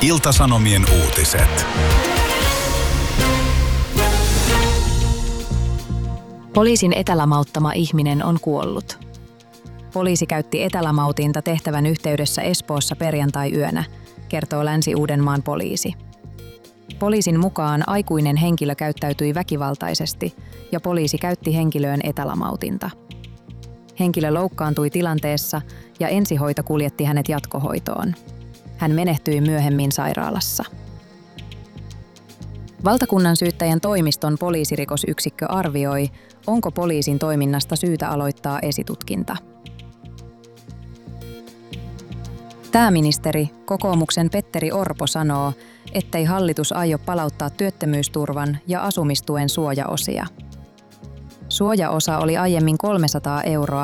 Ilta-Sanomien uutiset. Poliisin etälamauttama ihminen on kuollut. Poliisi käytti etälamautinta tehtävän yhteydessä Espoossa perjantai-yönä, kertoo Länsi-Uudenmaan poliisi. Poliisin mukaan aikuinen henkilö käyttäytyi väkivaltaisesti ja poliisi käytti henkilöön etälamautinta. Henkilö loukkaantui tilanteessa ja ensihoito kuljetti hänet jatkohoitoon. Hän menehtyi myöhemmin sairaalassa. Valtakunnansyyttäjän toimiston poliisirikosyksikkö arvioi, onko poliisin toiminnasta syytä aloittaa esitutkinta. Pääministeri, kokoomuksen Petteri Orpo sanoo, ettei hallitus aio palauttaa työttömyysturvan ja asumistuen suojaosia. Suojaosa oli aiemmin 300 €,